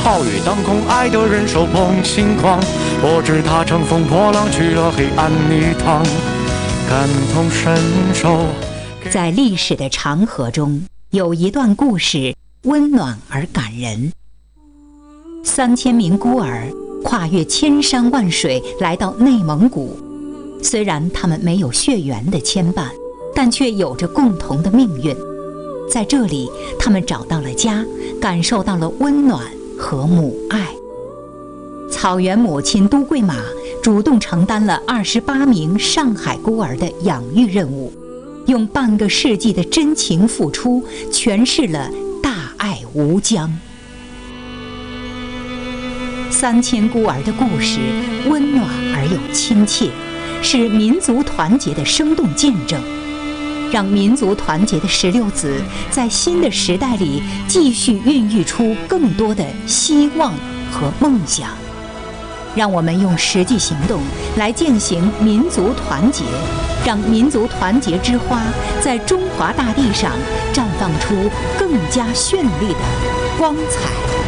皓月当空，爱的人手捧星光。我知他乘风破浪去了黑暗泥塘，感同身受。 在历史的长河中，有一段故事温暖而感人。3000名孤儿跨越千山万水来到内蒙古，虽然他们没有血缘的牵绊，但却有着共同的命运。在这里，他们找到了家，感受到了温暖和母爱。草原母亲都桂马主动承担了28名上海孤儿的养育任务，用半个世纪的真情付出，诠释了大爱无疆。3000孤儿的故事温暖而又亲切，是民族团结的生动见证。让民族团结的16子在新的时代里继续孕育出更多的希望和梦想。让我们用实际行动来践行民族团结，让民族团结之花在中华大地上绽放出更加绚丽的光彩。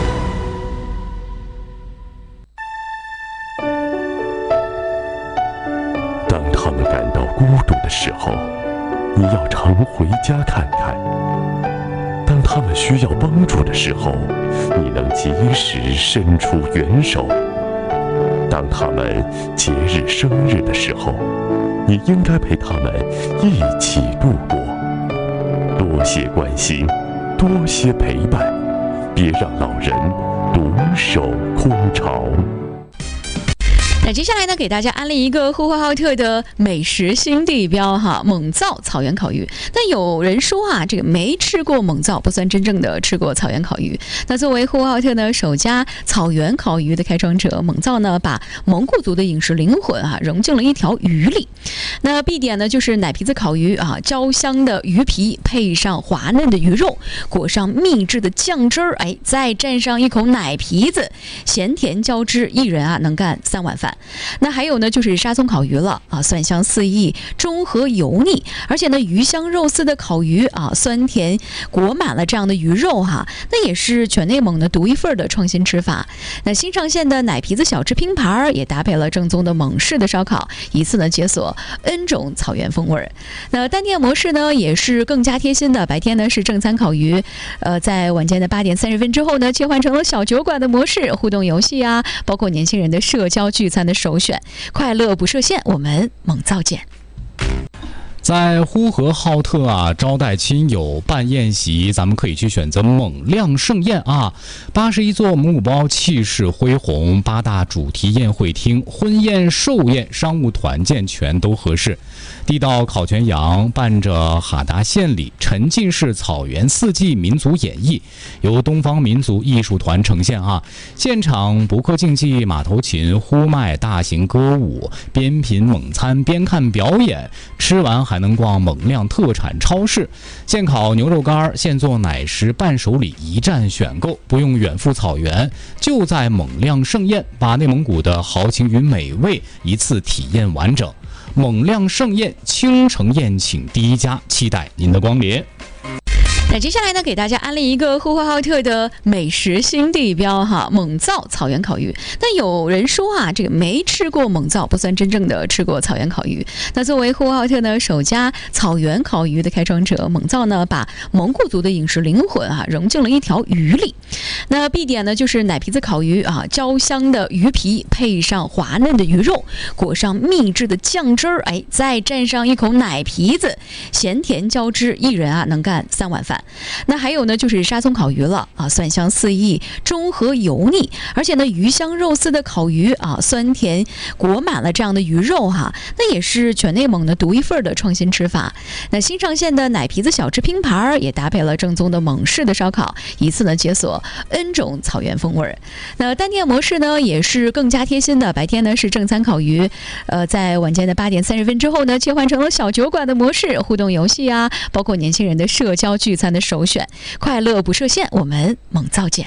当他们感到孤独的时候，你要常回家看看。当他们需要帮助的时候，你能及时伸出援手。当他们节日生日的时候，你应该陪他们一起度过。多些关心，多些陪伴，别让老人独守空巢。 那接下来呢，给大家安利一个呼和浩特的美食新地标哈，蒙灶草原烤鱼。那有人说啊，这个没吃过蒙灶不算真正的吃过草原烤鱼。那作为呼和浩特呢首家草原烤鱼的开创者，蒙灶呢把蒙古族的饮食灵魂啊融进了一条鱼里。那必点呢就是奶皮子烤鱼啊，焦香的鱼皮配上滑嫩的鱼肉，裹上秘制的酱汁儿，再蘸上一口奶皮子，咸甜交织，一人啊能干3碗饭。那还有呢就是沙葱烤鱼了啊，蒜香四溢，中和油腻，而且呢鱼香肉丝的烤鱼啊，酸甜裹满了这样的鱼肉哈，那也是全内蒙的独一份的创新吃法。那新上线的奶皮子小吃拼盘也搭配了正宗的蒙式的烧烤，一次呢解锁 N 种草原风味。那单店模式呢也是更加贴心的，白天呢是正餐烤鱼，在晚间的8点30分之后呢切换成了小酒馆的模式，互动游戏啊，包括年轻人的社交聚餐的首选，快乐不设限，我们蒙灶见。 在呼和浩特啊，招待亲友办宴席，咱们可以去选择蒙亮盛宴啊。81座蒙古包气势恢宏，8大主题宴会厅，婚宴、寿宴、商务团建全都合适。地道烤全羊伴着哈达献礼，沉浸式草原4季民族演绎，由东方民族艺术团呈现啊。现场驳壳竞技、马头琴、呼麦、大型歌舞，边品蒙餐边看表演，吃完还能逛蒙亮特产超市，现烤牛肉干、现做奶食伴手礼一站选购，不用远赴草原，就在蒙亮盛宴，把内蒙古的豪情与美味一次体验完整。蒙亮盛宴，倾城宴请第一家，期待您的光临。 那接下来呢，给大家安利一个呼和浩特的美食新地标哈，蒙灶草原烤鱼。那有人说啊，这个没吃过蒙灶不算真正的吃过草原烤鱼。那作为呼和浩特呢首家草原烤鱼的开创者，蒙灶呢把蒙古族的饮食灵魂啊融进了一条鱼里。那必点呢就是奶皮子烤鱼啊，焦香的鱼皮配上滑嫩的鱼肉，裹上秘制的酱汁儿，再蘸上一口奶皮子，咸甜交织，一人啊能干3碗饭。那还有呢就是沙葱烤鱼了啊，蒜香四溢，中和油腻，而且呢鱼香肉丝的烤鱼啊，酸甜裹满了这样的鱼肉哈，那也是全内蒙的独一份的创新吃法。那新上线的奶皮子小吃拼盘也搭配了正宗的蒙式的烧烤，一次呢解锁 N 种草原风味。那单店模式呢也是更加贴心的，白天呢是正餐烤鱼，在晚间的8点30分之后呢切换成了小酒馆的模式，互动游戏啊，包括年轻人的社交聚餐的首选，快乐不设限，我们蒙灶见。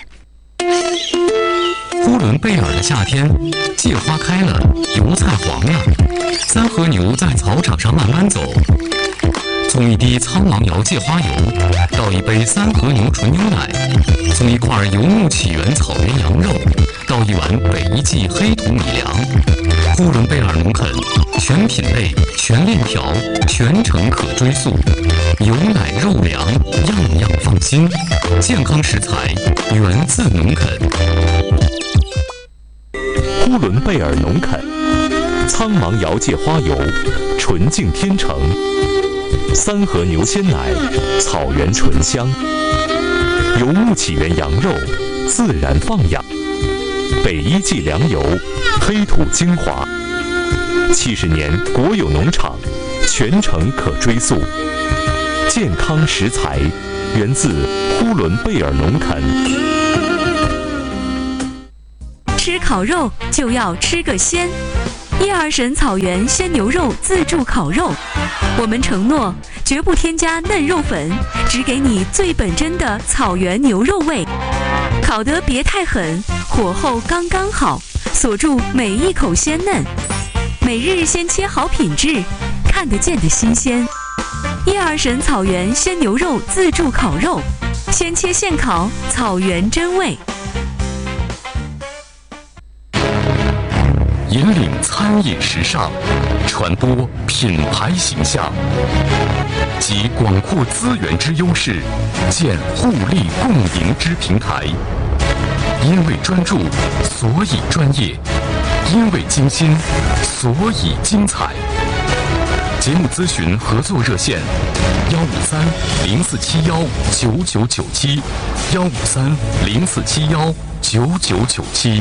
呼伦贝尔的夏天，芥花开了，油菜黄了，3和牛在草场上慢慢走， 从一滴苍狼窑芥花油到一杯三和牛纯牛奶，从一块游牧起源草原羊肉到一碗北一季黑土米粮，呼伦贝尔农垦全品类、全链条、全程可追溯，油奶肉粮样样放心，健康食材源自农垦。 呼伦贝尔农垦，苍芒窑芥花油，纯净天成；三和牛鲜奶，草原醇香；游牧起源羊肉，自然放养；北一季粮油，黑土精华。70年国有农场，全程可追溯。健康食材源自呼伦贝尔农垦。 吃烤肉就要吃个鲜，叶二婶草原鲜牛肉自助烤肉，我们承诺绝不添加嫩肉粉，只给你最本真的草原牛肉味，烤得别太狠，火候刚刚好，锁住每一口鲜嫩，每日先切好品质，看得见的新鲜。叶二婶草原鲜牛肉自助烤肉，现切现烤，草原真味。 引领餐饮时尚，传播品牌形象，集广阔资源之优势，建互利共赢之平台。因为专注，所以专业；因为精心，所以精彩。节目咨询合作热线：153-0471-9997，153-0471-9997。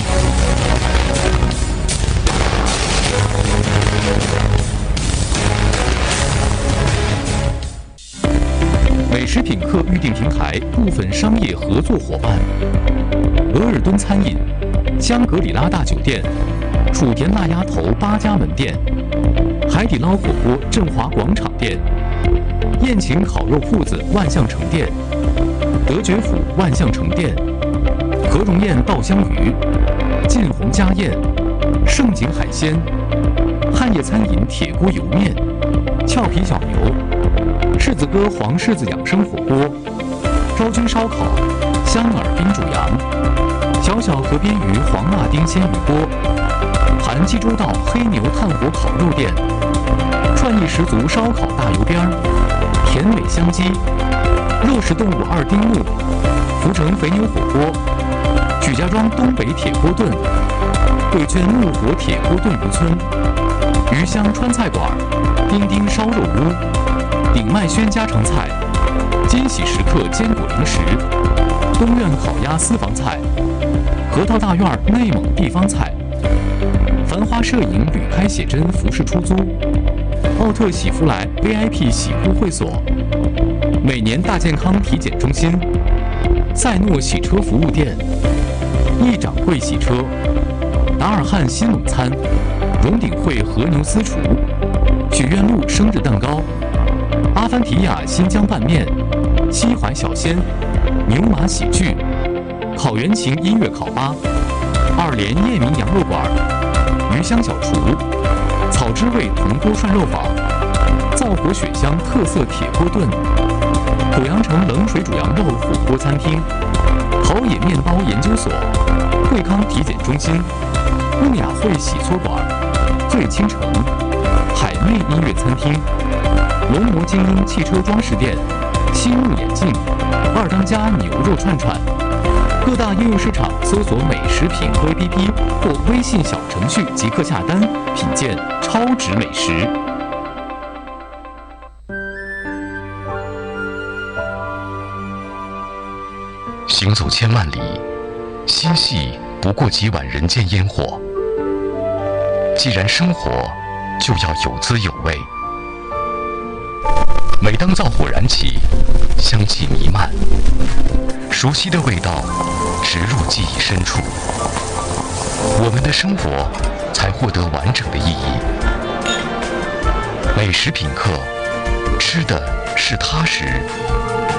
美食品客预订平台部分商业合作伙伴：额尔敦餐饮、香格里拉大酒店、楚田腊鸭头8家门店、海底捞火锅振华广场店、宴请烤肉铺子万象城店、德觉府万象城店、何荣宴稻香鱼、晋宏家宴、盛景海鲜、汉业餐饮铁锅油面、俏皮小牛、柿子哥黄柿子养生火锅、昭君烧烤、香耳冰煮羊、小小河边鱼黄辣丁鲜鱼锅、韩济州道黑牛炭火烤肉店、创意十足烧烤大油边儿、甜美香鸡、肉食动物2丁目、福成肥牛火锅、曲家庄东北铁锅炖、贵圈木火铁锅炖鱼村、鱼香川菜馆、丁丁烧肉屋、鼎麦轩家常菜、惊喜时刻坚果零食、东苑烤鸭私房菜、核桃大院内蒙地方菜、繁花摄影旅拍写真服饰出租、奥特喜福来 VIP 洗护会所、每年大健康体检中心、赛诺洗车服务店、一掌柜洗车、达尔汉新冷餐、荣鼎汇和牛私厨、许愿路生日蛋糕、阿凡提亚新疆拌面、西淮小鲜、牛马喜剧、烤原琴音乐烤吧、2联叶明羊肉馆、鱼香小厨、草之味铜锅涮肉坊、灶火雪香特色铁锅炖、濮阳城冷水煮羊肉火锅餐厅、陶冶面包研究所、惠康体检中心、梦雅汇洗搓馆、醉清城、海媚音乐餐厅、龙魔精英汽车装饰店、新路眼镜、2当家牛肉串串。各大应用市场搜索美食品客 APP 或微信小程序即可下单，品鉴超值美食。 行走千万里，心系不过几碗人间烟火。既然生活就要有滋有味，每当灶火燃起，香气弥漫，熟悉的味道植入记忆深处，我们的生活才获得完整的意义。美食品客，吃的是踏实，